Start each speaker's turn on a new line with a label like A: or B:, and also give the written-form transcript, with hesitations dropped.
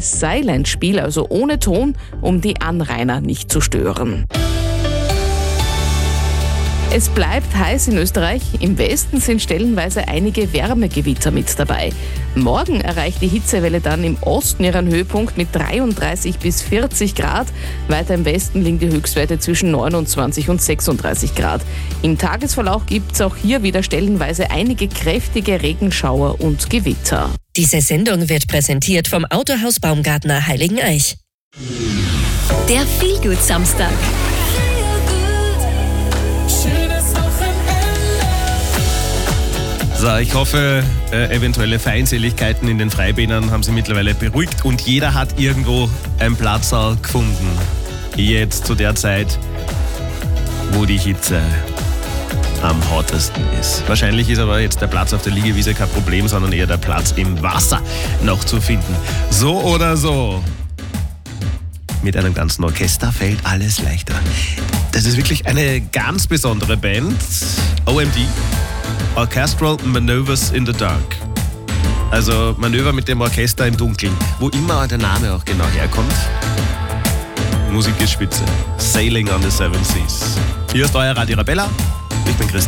A: Silent-Spiel, also ohne Ton, um die Anrainer nicht zu stören. Es bleibt heiß in Österreich. Im Westen sind stellenweise einige Wärmegewitter mit dabei. Morgen erreicht die Hitzewelle dann im Osten ihren Höhepunkt mit 33 bis 40 Grad. Weiter im Westen liegen die Höchstwerte zwischen 29 und 36 Grad. Im Tagesverlauf gibt es auch hier wieder stellenweise einige kräftige Regenschauer und Gewitter.
B: Diese Sendung wird präsentiert vom Autohaus Baumgartner Heiligeneich. Der Feelgood-Samstag.
C: So, ich hoffe, eventuelle Feindseligkeiten in den Freibädern haben Sie mittlerweile beruhigt und jeder hat irgendwo einen Platz gefunden. Jetzt zu der Zeit, wo die Hitze am hottesten ist. Wahrscheinlich ist aber jetzt der Platz auf der Liegewiese kein Problem, sondern eher der Platz im Wasser noch zu finden. So oder so. Mit einem ganzen Orchester fällt alles leichter. Das ist wirklich eine ganz besondere Band. OMD. Orchestral Maneuvers in the Dark. Also Manöver mit dem Orchester im Dunkeln. Wo immer der Name auch genau herkommt. Musik ist spitze. Sailing on the Seven Seas. Hier ist euer Radio Arabella. Ich bin Christian.